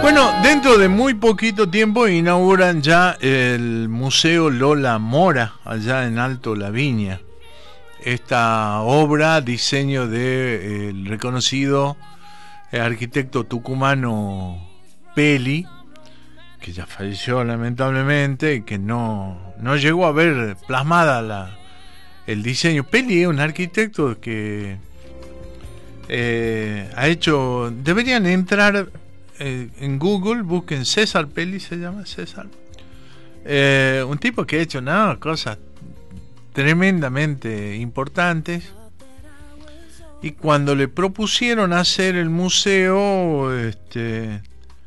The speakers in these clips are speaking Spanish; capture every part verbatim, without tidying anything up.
Bueno, dentro de muy poquito tiempo inauguran ya el Museo Lola Mora, allá en Alto La Viña. Esta obra, diseño del reconocido arquitecto tucumano Peli, que ya falleció lamentablemente y que no, no llegó a ver plasmada la, el diseño. Peli es un arquitecto que eh, ha hecho... Deberían entrar eh, en Google, busquen César Peli, se llama César. Eh, un tipo que ha hecho nada, cosas tremendamente importantes. Y cuando le propusieron hacer el museo, este,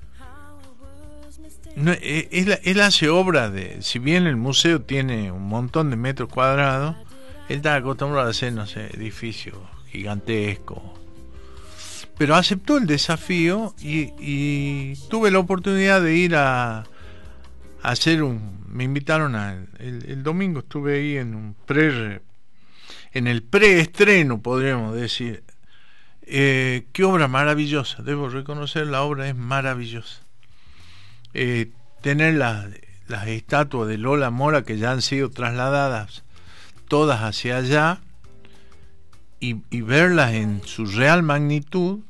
no, él, él hace obra de, si bien el museo tiene un montón de metros cuadrados, él está acostumbrado a hacer, no sé, edificios gigantescos. Pero aceptó el desafío y, y tuve la oportunidad de ir a, a hacer un, me invitaron a, el, el domingo estuve ahí en un pre en el preestreno, podríamos decir. Eh, qué obra maravillosa, debo reconocer, la obra es maravillosa. Eh, tener las, las estatuas de Lola Mora que ya han sido trasladadas todas hacia allá y, y verlas en su real magnitud.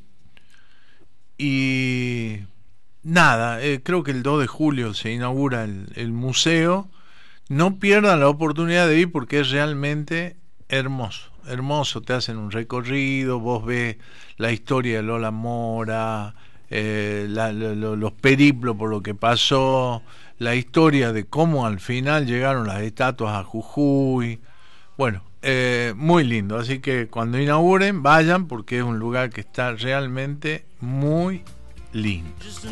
Y nada, eh, creo que el dos de julio se inaugura el, el museo. No pierdan la oportunidad de ir porque es realmente hermoso, hermoso. Te hacen un recorrido, vos ves la historia de Lola Mora, eh, la, la, los periplos por lo que pasó, la historia de cómo al final llegaron las estatuas a Jujuy. Bueno, eh, muy lindo, así que cuando inauguren vayan porque es un lugar que está realmente muy lindo.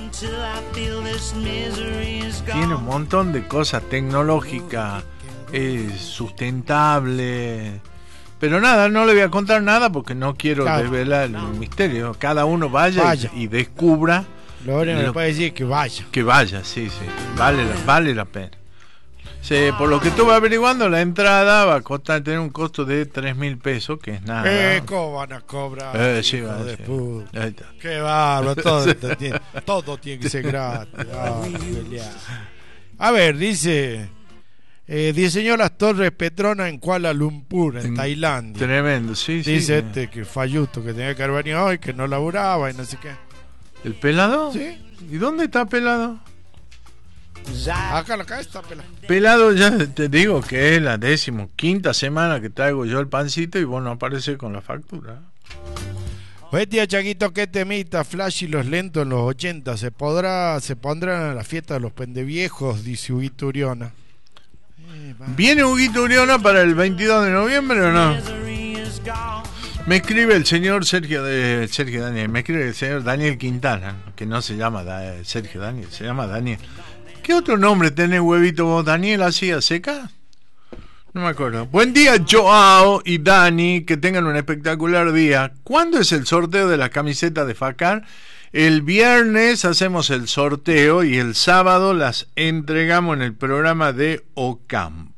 Tiene un montón de cosas tecnológicas, es sustentable, pero nada, no le voy a contar nada porque no quiero claro, desvelar no. el misterio. Cada uno vaya, vaya. Y, y descubra. Lo único que puede decir que vaya. Que vaya, sí, sí, vale, la, vale la pena. Sí, por lo que estuve averiguando, la entrada va a costar, tener un costo de tres mil pesos, que es nada. Eh, ¿Cómo van a cobrar? Eh, sí, va, de sí. Puta. Ahí está. Qué bárbaro, todo, tiene, todo tiene que ser gratis. Ah, a ver, dice, eh, diseñó las torres Petronas en Kuala Lumpur, en, en Tailandia. Tremendo, sí, sí. Dice este que falluto, que tenía que haber venido hoy, que no laburaba y no sé qué. ¿El pelado? Sí. ¿Y dónde está pelado? Acá, acá está pelado. Pelado, ya te digo que es la décimo quinta semana que traigo yo el pancito y vos no apareces con la factura. Oye, tía Chaquito, qué temita, Flash y los lentos en los ochenta. ¿Se podrá, se pondrán a la fiesta de los pendeviejos? Dice Huguito Uriona. Eh, ¿Viene Huguito Uriona para el veintidós de noviembre o no? Me escribe el señor Sergio de Sergio Daniel, me escribe el señor Daniel Quintana, que no se llama da, Sergio Daniel, se llama Daniel. ¿Qué otro nombre tenés, huevito, vos, Daniel, así a seca? No me acuerdo. Buen día, Joao y Dani, que tengan un espectacular día. ¿Cuándo es el sorteo de las camisetas de Facar? El viernes hacemos el sorteo y el sábado las entregamos en el programa de Ocampo.